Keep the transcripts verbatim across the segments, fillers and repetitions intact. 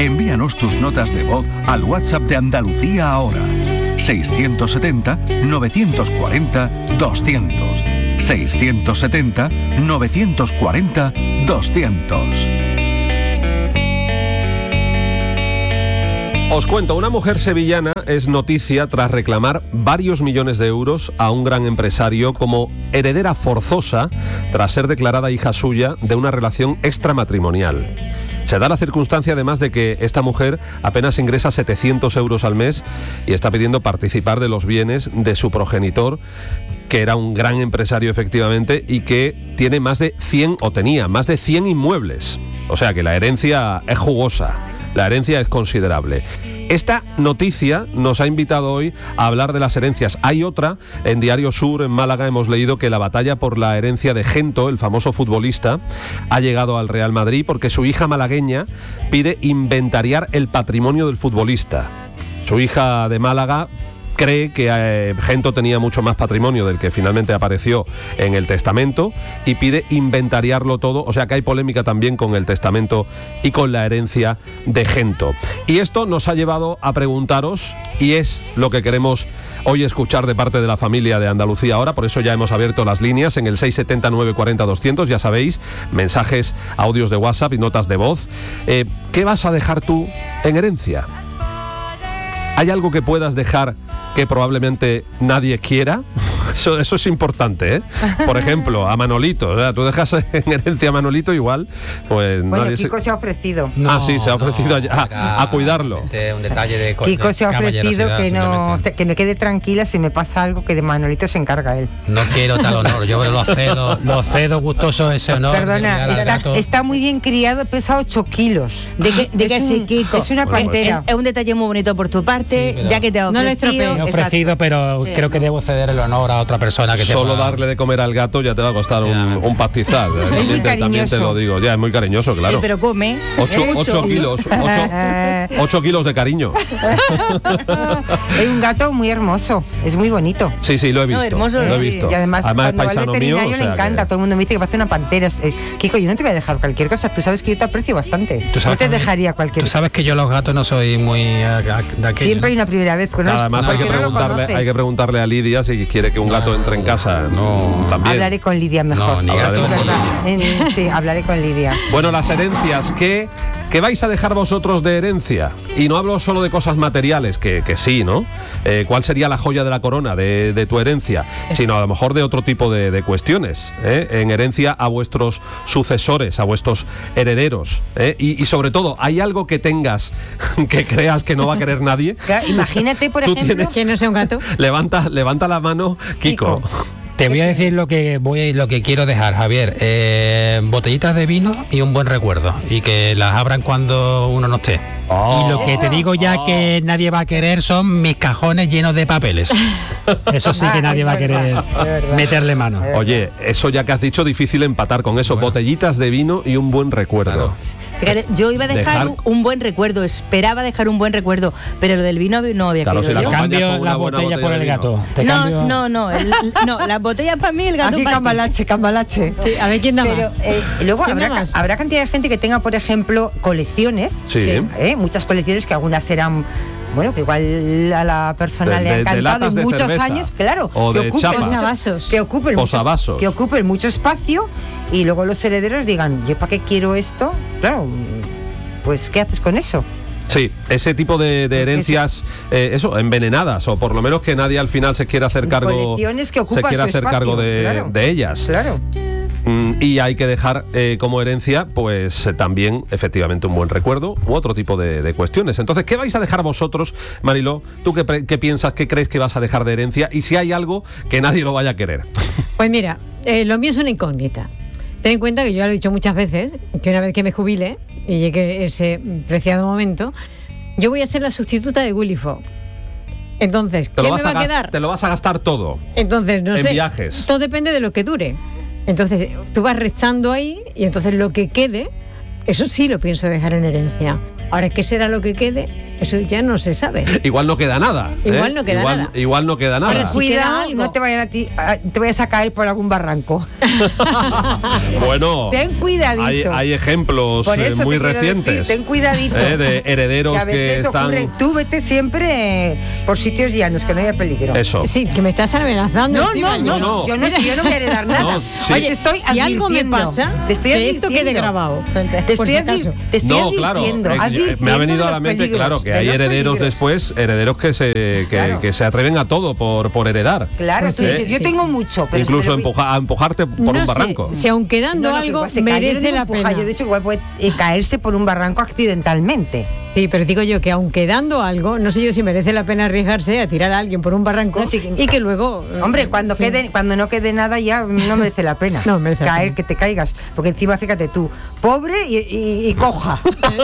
Envíanos tus notas de voz al WhatsApp de Andalucía ahora. seiscientos setenta, novecientos cuarenta, doscientos. seiscientos setenta, novecientos cuarenta, doscientos. Os cuento, una mujer sevillana es noticia tras reclamar varios millones de euros a un gran empresario como heredera forzosa tras ser declarada hija suya de una relación extramatrimonial. Se da la circunstancia además de que esta mujer apenas ingresa setecientos euros al mes y está pidiendo participar de los bienes de su progenitor, que era un gran empresario efectivamente y que tiene más de cien, o tenía más de cien inmuebles. O sea que la herencia es jugosa. La herencia es considerable. Esta noticia nos ha invitado hoy a hablar de las herencias. Hay otra, en Diario Sur, en Málaga, hemos leído que la batalla por la herencia de Gento, el famoso futbolista, ha llegado al Real Madrid porque su hija malagueña pide inventariar el patrimonio del futbolista. Su hija de Málaga cree que eh, Gento tenía mucho más patrimonio del que finalmente apareció en el testamento y pide inventariarlo todo, o sea que hay polémica también con el testamento y con la herencia de Gento. Y esto nos ha llevado a preguntaros, y es lo que queremos hoy escuchar de parte de la familia de Andalucía ahora, por eso ya hemos abierto las líneas en el seis siete cero, nueve cuatro cero, doscientos, ya sabéis, mensajes, audios de WhatsApp y notas de voz. Eh, ¿Qué vas a dejar tú en herencia? ¿Hay algo que puedas dejar que probablemente nadie quiera? Eso, eso es importante, ¿eh? Por ejemplo, a Manolito. O sea, tú dejas en herencia a Manolito igual, pues bueno, nadie Kiko se... se ha ofrecido. No, ah, sí, se ha ofrecido no, a, a, a cuidarlo. Un detalle de Kiko se ha ofrecido que no, que me quede tranquila si me pasa algo, que de Manolito se encarga él. No quiero tal honor, yo lo cedo, lo cedo gustoso ese honor. Perdona, está, está muy bien criado, pesa ocho kilos. De que, de que sí, Kiko. Es una bueno, pantera. Es, es un detalle muy bonito por tu parte, sí, ya que te ha no ofrecido. Le me he ofrecido, pero sí, creo que debo ceder el honor a otra persona que solo sepa... darle de comer al gato ya te va a costar un, un pastizal. Es también, muy te, también te lo digo. Ya, es muy cariñoso, claro. Sí, pero come. Ocho, ocho kilos. Ocho, ocho kilos de cariño. Es un gato muy hermoso. Es muy bonito. Sí, sí, lo he visto. No, hermoso, lo he visto. Y además, además cuando va al veterinario mío, le encanta. Que... Todo el mundo me dice que parece una pantera. Eh, Kiko, yo no te voy a dejar cualquier cosa. Tú sabes que yo te aprecio bastante. No te dejaría cualquier cosa. Tú sabes que yo los gatos no soy muy... Uh, de aquello, Siempre ¿no? hay una primera vez con Además no, hay, que preguntarle, no hay que preguntarle a Lidia si quiere que un gato no, entre en casa. No, también. Hablaré con Lidia mejor. No, ni gato, con Lidia. Sí, hablaré con Lidia. Bueno, las herencias, ¿qué, qué vais a dejar vosotros de herencia? Y no hablo solo de cosas materiales, que, que sí, ¿no? Eh, ¿Cuál sería la joya de la corona de, de tu herencia? Sino a lo mejor de otro tipo de, de cuestiones, ¿eh? En herencia a vuestros sucesores, a vuestros herederos, ¿eh? y, y sobre todo, ¿hay algo que tengas que creas que no va a querer nadie? Claro, imagínate, por ejemplo, tienes... que no sea un gato. Levanta, levanta la mano, Kiko. Kiko. Te voy a decir lo que voy, lo que quiero dejar, Javier. Eh, botellitas de vino y un buen recuerdo. Y que las abran cuando uno no esté. Oh, y lo que te digo ya oh. que nadie va a querer son mis cajones llenos de papeles. Eso sí que nadie va a querer meterle mano. Oye, eso ya que has dicho, difícil empatar con eso. Bueno. Botellitas de vino y un buen recuerdo. Claro. Fíjate, yo iba a dejar, dejar un, un buen recuerdo, esperaba dejar un buen recuerdo, pero lo del vino no había claro, querido. Si la cambio la botella, botella por el gato. ¿Te no, cambio? no, no, el, no, la botella para mí, el gato Aquí para cambalache, cambalache. Sí, a ver quién da pero, más. Eh, luego habrá, más? habrá cantidad de gente que tenga, por ejemplo, colecciones. Sí. ¿eh? Muchas colecciones que algunas serán... Bueno, que igual a la persona de, le ha encantado en muchos cerveza, años, claro, o que de ocupen, posavasos. que ocupen mucho, que ocupen mucho espacio y luego los herederos digan, ¿yo para qué quiero esto? Claro, pues ¿qué haces con eso? Sí, ese tipo de, de herencias, eh, eso, envenenadas, o por lo menos que nadie al final se quiera hacer cargo, colecciones que ocupan se quiera su hacer espacio, cargo de, claro, de ellas. Claro. Y hay que dejar eh, como herencia, pues eh, también, efectivamente, un buen recuerdo u otro tipo de, de cuestiones. Entonces, ¿qué vais a dejar vosotros, Mariló? ¿Tú qué, qué piensas, qué crees que vas a dejar de herencia? Y si hay algo que nadie lo vaya a querer. Pues mira, eh, lo mío es una incógnita. Ten en cuenta que yo ya lo he dicho muchas veces, que una vez que me jubile y llegue ese preciado momento, yo voy a ser la sustituta de Willy Fogg. Entonces, ¿qué me va a quedar? Te lo vas a gastar todo. Entonces, no en sé. viajes. Todo depende de lo que dure. Entonces, tú vas restando ahí y entonces lo que quede, eso sí lo pienso dejar en herencia. Ahora, ¿qué será lo que quede? Eso ya no se sabe. Igual no queda nada. Igual ¿eh? no queda igual, nada. Igual no queda nada. Ahora sí. Cuidado, no te vayan a ti, a, te vayas a caer por algún barranco. Bueno, ten cuidadito. Hay, hay ejemplos Por eso eh, muy te quiero recientes. decir, ten cuidadito. eh, de herederos que a que veces están. ocurre. Tú vete siempre por sitios llanos, que no haya peligro. Eso. Sí, que me estás amenazando. No, no, Estíbaliz. no, No, no. Yo no, si yo no voy a heredar nada. No, sí. Oye, te estoy si algo me advirtiendo. pasa, te estoy que esto quede advirtiendo. grabado. Te por estoy, si advi- acaso. te estoy No, claro, advirtiendo, eh, advirtiendo me ha venido de a la los mente, peligros, claro, que de hay los herederos peligros. después, herederos que se que, Claro. que se atreven a todo por, por heredar. Claro, Pues tú sí, dices, yo sí. tengo mucho, pero Incluso pero- empuja- a empujarte por No un sé, barranco. si aun quedando No, no, que algo igual se cae. Yo no merece digo la empujar, pena. yo de hecho igual puede eh, caerse por un barranco accidentalmente. Sí, pero digo yo que aun quedando algo, no sé yo si merece la pena arriesgarse a tirar a alguien por un barranco No, sí, que- y que luego... Hombre, cuando Sí. quede, cuando no quede nada ya no merece la pena. No merece la caer, pena. que te caigas, porque encima fíjate tú, pobre y, y- y coja.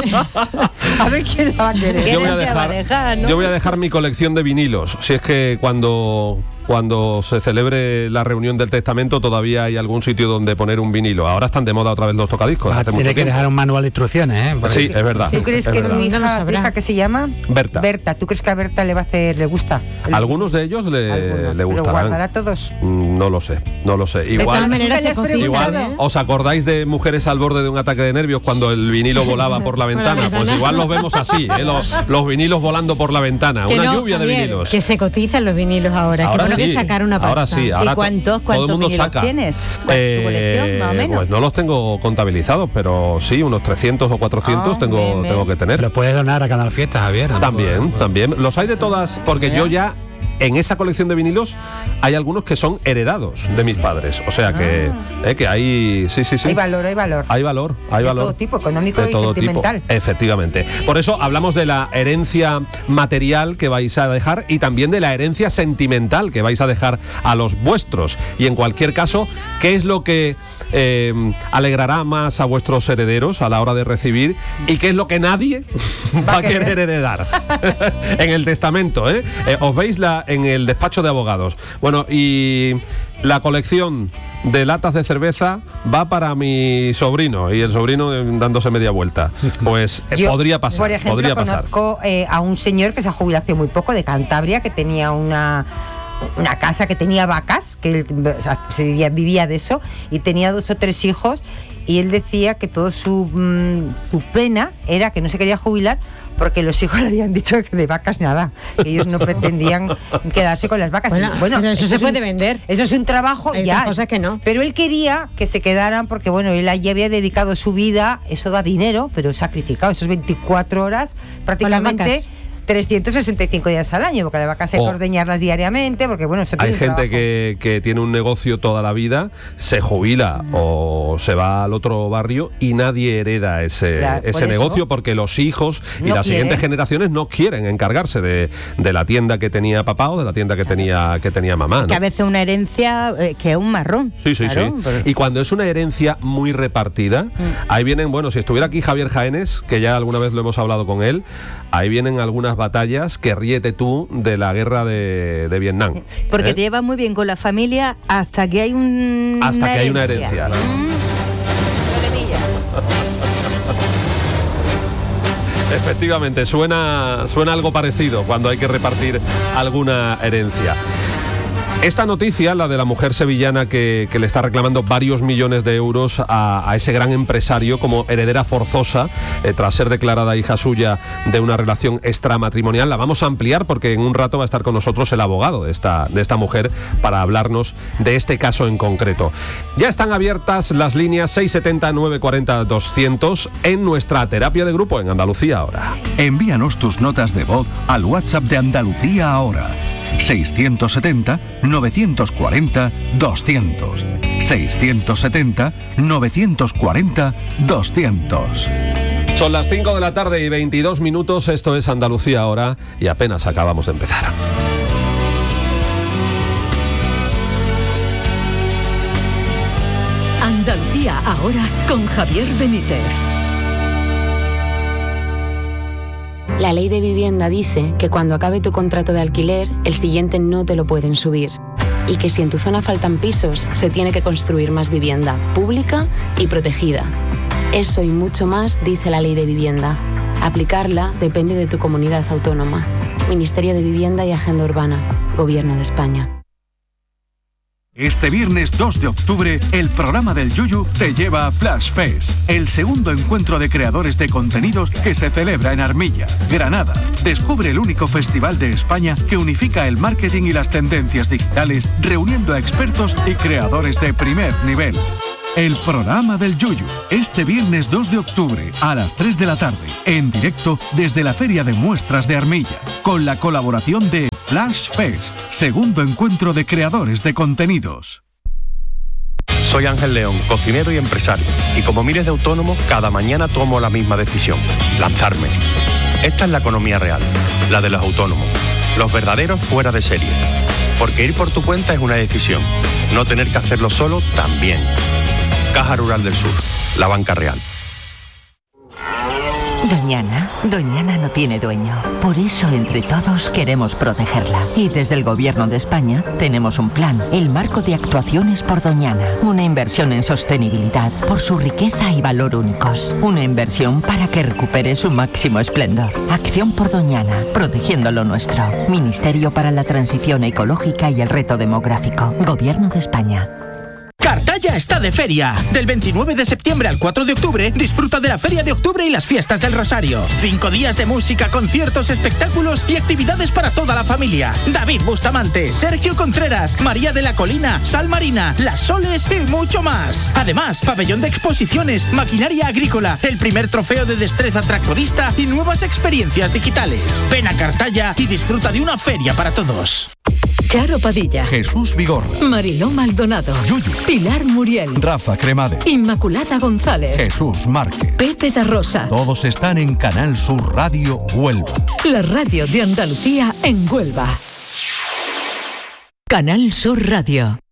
A ver quién la va a querer. ¿Qué Yo voy, a herencia va a dejar, dejar, no? yo voy a dejar mi colección de vinilos. Si es que cuando, cuando se celebre la reunión del testamento todavía hay algún sitio donde poner un vinilo. Ahora están de moda otra vez los tocadiscos. Ah, hace tiene mucho que tiempo. dejar un manual de instrucciones, ¿eh? Por Sí, ahí. es verdad. ¿Tú crees es que verdad. tu No lo hija, tu sabrá. hija que se llama? Berta. Berta, ¿tú crees que a Berta le va a hacer, le gusta? Algunos de ellos le, Algunos, le ¿pero gustarán. guardará todos? Mm, No lo sé, no lo sé. De Igual, todas maneras ¿Nunca le se has cotiza, preguntado? Igual, ¿eh? ¿os acordáis de mujeres al borde de un ataque de nervios cuando el vinilo volaba por la ventana? Pues igual los vemos así, ¿eh? los, los vinilos volando por la ventana. Que Una no, lluvia de Javier, vinilos. Que se cotizan los vinilos ahora, Ahora que no hay sí, que sacar una pasta. ahora sí, ahora ¿Y to- cuántos, todo el cuántos mundo vinilos saca. tienes? ¿Cuál es tu colección, más o menos? Pues no los tengo contabilizados, pero sí, unos trescientos o cuatrocientos Ah, tengo, bien, bien. tengo que tener. Lo puedes donar a Canal Fiesta, Javier. También, también. Los hay de todas, porque yo ya en esa colección de vinilos hay algunos que son heredados de mis padres. O sea que, eh, que hay, sí, sí, sí. Hay valor, hay valor. Hay valor, hay De valor. todo tipo, económico De y todo sentimental. tipo, efectivamente. Por eso hablamos de la herencia material que vais a dejar y también de la herencia sentimental que vais a dejar a los vuestros. Y en cualquier caso, ¿qué es lo que eh, alegrará más a vuestros herederos a la hora de recibir y qué es lo que nadie va a querer heredar en el testamento? ¿eh? Eh, os veis la, en el despacho de abogados. Bueno, y la colección de latas de cerveza va para mi sobrino y el sobrino eh, dándose media vuelta. Pues eh, Yo, podría pasar, Por ejemplo, podría pasar. conozco eh, a un señor que se ha jubilado hace muy poco de Cantabria, que tenía una una casa que tenía vacas, que él, o sea, se vivía, vivía de eso, y tenía dos o tres hijos, y él decía que todo su, mm, su pena era que no se quería jubilar porque los hijos le habían dicho que de vacas nada, que ellos no pretendían quedarse con las vacas. Bueno, pero eso se es un- puede vender. Eso es un trabajo, Hay ya. otras cosas que no. Pero él quería que se quedaran porque, bueno, él allí había dedicado su vida, eso da dinero, pero sacrificado, esos veinticuatro horas prácticamente vacas. trescientos sesenta y cinco días al año, porque las vacas hay que Oh. ordeñarlas diariamente, porque, bueno, eso Hay tiene un gente trabajo. que, que tiene un negocio toda la vida, se jubila o se va al otro barrio y nadie hereda ese, Claro, ese por eso. negocio porque los hijos y No las quieren. siguientes generaciones no quieren encargarse de, de la tienda que tenía papá o de la tienda que tenía, que tenía mamá. Que ¿no? a veces una herencia eh, que es un marrón. Sí, sí, claro, sí. pero- Y cuando es una herencia muy repartida, ahí vienen, bueno, si estuviera aquí Javier Jaénes, que ya alguna vez lo hemos hablado con él, ahí vienen algunas batallas que ríete tú de la guerra de, de Vietnam. Porque ¿eh? te llevas muy bien con la familia hasta que hay un Hasta que hay una herencia. Mm, problemilla. Efectivamente, suena, suena algo parecido cuando hay que repartir alguna herencia. Esta noticia, la de la mujer sevillana que, que le está reclamando varios millones de euros a, a ese gran empresario como heredera forzosa, eh, tras ser declarada hija suya de una relación extramatrimonial, la vamos a ampliar porque en un rato va a estar con nosotros el abogado de esta, de esta mujer para hablarnos de este caso en concreto. Ya están abiertas las líneas seis setenta, nueve cuarenta, doscientos en nuestra terapia de grupo en Andalucía Ahora. Envíanos tus notas de voz al WhatsApp de Andalucía Ahora. seiscientos setenta, novecientos cuarenta, doscientos. seiscientos setenta, novecientos cuarenta, doscientos. Son las cinco de la tarde y veintidós minutos, esto es Andalucía Ahora y apenas acabamos de empezar. Andalucía Ahora con Javier Benítez. La ley de vivienda dice que cuando acabe tu contrato de alquiler, el siguiente no te lo pueden subir. Y que si en tu zona faltan pisos, se tiene que construir más vivienda pública y protegida. Eso y mucho más dice la ley de vivienda. Aplicarla depende de tu comunidad autónoma. Ministerio de Vivienda y Agenda Urbana. Gobierno de España. Este viernes dos de octubre, el programa del Yuyu te lleva a Flash Fest, el segundo encuentro de creadores de contenidos que se celebra en Armilla, Granada. Descubre el único festival de España que unifica el marketing y las tendencias digitales, reuniendo a expertos y creadores de primer nivel. El programa del Yuyu, este viernes dos de octubre a las tres de la tarde, en directo desde la Feria de Muestras de Armilla, con la colaboración de Flash Fest, segundo encuentro de creadores de contenidos. Soy Ángel León, cocinero y empresario, y como miles de autónomos, cada mañana tomo la misma decisión, lanzarme. Esta es la economía real, la de los autónomos, los verdaderos fuera de serie. Porque ir por tu cuenta es una decisión, no tener que hacerlo solo también. Caja Rural del Sur, la banca real. Doñana, Doñana no tiene dueño. Por eso entre todos queremos protegerla. Y desde el Gobierno de España tenemos un plan, el Marco de Actuaciones por Doñana. Una inversión en sostenibilidad por su riqueza y valor únicos. Una inversión para que recupere su máximo esplendor. Acción por Doñana, protegiendo lo nuestro. Ministerio para la Transición Ecológica y el Reto Demográfico. Gobierno de España. Cartaya está de feria. Del veintinueve de septiembre al cuatro de octubre, disfruta de la Feria de Octubre y las Fiestas del Rosario. Cinco días de música, conciertos, espectáculos y actividades para toda la familia. David Bustamante, Sergio Contreras, María de la Colina, Sal Marina, Las Soles y mucho más. Además, pabellón de exposiciones, maquinaria agrícola, el primer trofeo de destreza tractorista y nuevas experiencias digitales. Ven a Cartaya y disfruta de una feria para todos. Charo Padilla, Jesús Vigorra, Mariló Maldonado, Yuyu, Pilar Muriel, Rafa Cremades, Inmaculada González, Jesús Márquez, Pepe da Rosa. Todos están en Canal Sur Radio Huelva. La radio de Andalucía en Huelva. Canal Sur Radio.